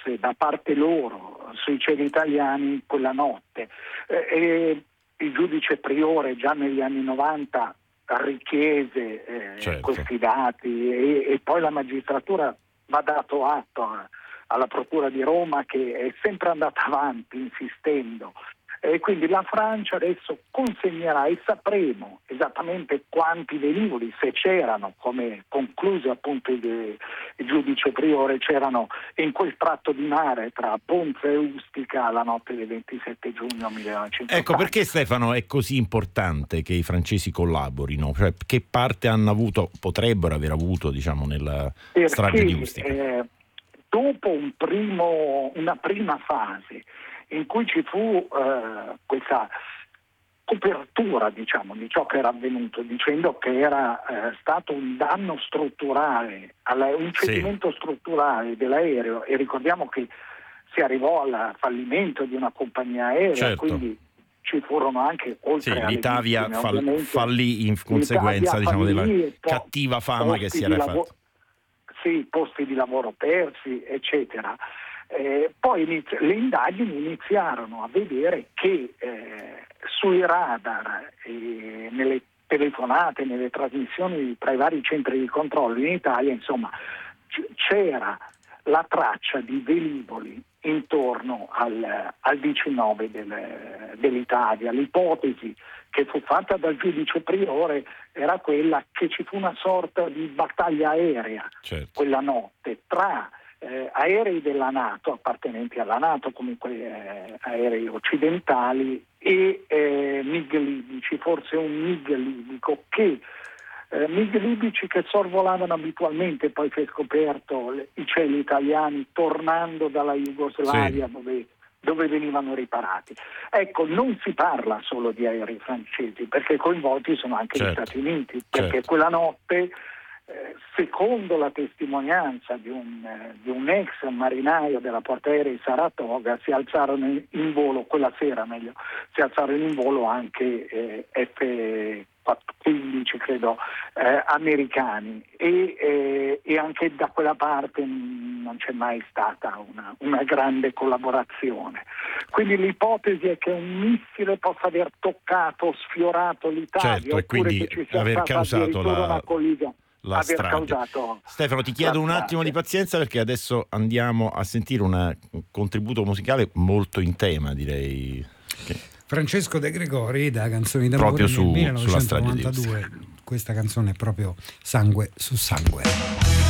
fosse da parte loro sui cieli italiani quella notte. E il giudice Priore già negli anni 90 richiese certo, questi dati e poi la magistratura va dato atto alla Procura di Roma che è sempre andata avanti insistendo. E quindi la Francia adesso consegnerà e sapremo esattamente quanti velivoli, se c'erano, come concluse appunto il giudice Priore, c'erano in quel tratto di mare tra Ponza e Ustica la notte del 27 giugno 1980. Ecco perché, Stefano, è così importante che i francesi collaborino, cioè che parte hanno avuto, potrebbero aver avuto, diciamo, nella strage di Ustica? Dopo una prima fase in cui ci fu questa copertura, diciamo, di ciò che era avvenuto, dicendo che era stato un danno strutturale, un cedimento strutturale dell'aereo, e ricordiamo che si arrivò al fallimento di una compagnia aerea, certo, quindi ci furono anche, oltre alle l'Italia vittime, fallì in conseguenza, diciamo, della cattiva fama che si era fatta. Sì, posti di lavoro persi, eccetera. Poi le indagini iniziarono a vedere che sui radar, nelle telefonate, nelle trasmissioni tra i vari centri di controllo in Italia, insomma, c'era la traccia di velivoli intorno al 19 dell'Italia. L'ipotesi che fu fatta dal giudice Priore era quella che ci fu una sorta di battaglia aerea, certo, quella notte tra aerei della NATO, appartenenti alla NATO, comunque aerei occidentali, e MiG libici, forse un MiG libico MiG libici che sorvolavano abitualmente, poi si è scoperto, i cieli italiani tornando dalla Jugoslavia, sì, dove venivano riparati. Ecco, non si parla solo di aerei francesi, perché coinvolti sono anche, certo, gli Stati Uniti, perché, certo, quella notte, secondo la testimonianza di un ex marinaio della portaerei Saratoga, si alzarono in volo, quella sera meglio, si alzarono in volo anche F-15, credo, americani, e anche da quella parte non c'è mai stata una grande collaborazione. Quindi l'ipotesi è che un missile possa aver toccato, sfiorato l'Italia, certo, oppure e quindi che ci sia aver stata causato addirittura una collisione. Stefano, ti chiedo un attimo di pazienza, perché adesso andiamo a sentire un contributo musicale molto in tema, direi. Francesco De Gregori, da Canzoni d'amore nel 1992. Questa canzone è proprio sangue su sangue.